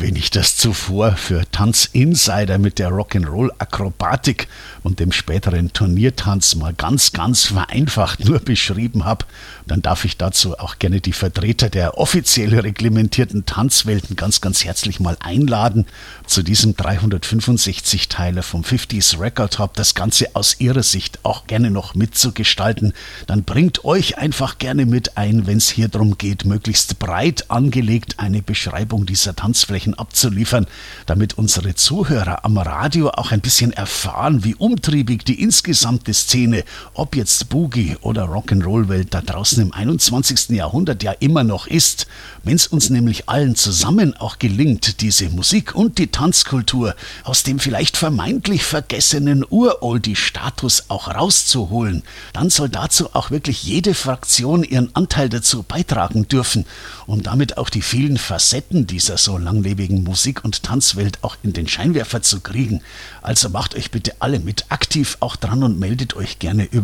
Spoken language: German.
erwähne ich das zuvor für Tanzinsider mit der Rock'n'Roll-Akrobatik und dem späteren Turniertanz mal ganz vereinfacht nur beschrieben habe, dann darf ich dazu auch gerne die Vertreter der offiziell reglementierten Tanzwelten ganz herzlich mal einladen, zu diesem 365-Teiler vom 50s Record Hop das Ganze aus ihrer Sicht auch gerne noch mitzugestalten. Dann bringt euch einfach gerne mit ein, wenn es hier darum geht, möglichst breit angelegt eine Beschreibung dieser Tanzflächen abzuliefern, damit unsere Zuhörer am Radio auch ein bisschen erfahren, wie umtriebig die insgesamte Szene, ob jetzt Boogie oder Rock'n'Roll-Welt da draußen im 21. Jahrhundert ja immer noch ist. Wenn es uns nämlich allen zusammen auch gelingt, diese Musik und die Tanzkultur aus dem vielleicht vermeintlich vergessenen Uroldie-Status auch rauszuholen, dann soll dazu auch wirklich jede Fraktion ihren Anteil dazu beitragen dürfen, um damit auch die vielen Facetten dieser so langlebigen Musik- und Tanzwelt auch in den Scheinwerfer zu kriegen. Also macht euch bitte alle mit aktiv auch dran und meldet euch gerne über